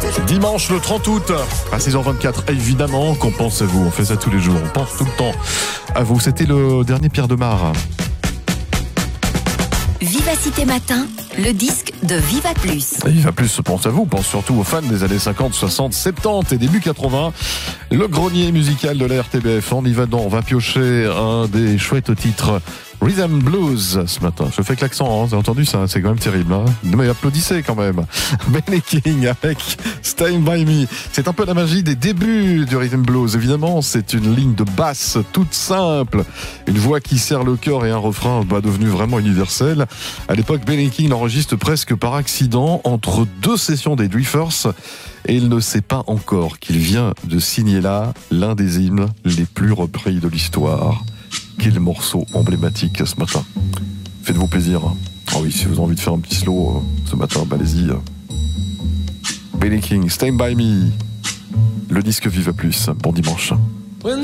Dimanche le 30 août à 6h24, évidemment, qu'en pensez-vous? On fait ça tous les jours, on pense tout le temps à vous. C'était le dernier Pierre Demar. Vivacité Matin, le disque de Viva Plus. Viva Plus pense à vous, pense surtout aux fans des années 50, 60, 70 et début 80. Le grenier musical de la RTBF, on y va donc, on va piocher un des chouettes titres Rhythm Blues ce matin. Je fais que l'accent, hein, vous avez entendu ça, c'est quand même terrible. Hein, mais applaudissez quand même. Benny King avec Stay By Me. C'est un peu la magie des débuts du Rhythm Blues. Évidemment, c'est une ligne de basse toute simple, une voix qui serre le cœur et un refrain devenu vraiment universel. À l'époque, Benny King l'enregistre presque par accident entre deux sessions des Drifters et il ne sait pas encore qu'il vient de signer là l'un des hymnes les plus repris de l'histoire. Quel morceau emblématique ce matin. Faites-vous plaisir. Ah oui, si vous avez envie de faire un petit slow ce matin, allez-y. Benny King, Stay By Me. Le disque Viva Plus. Bon dimanche.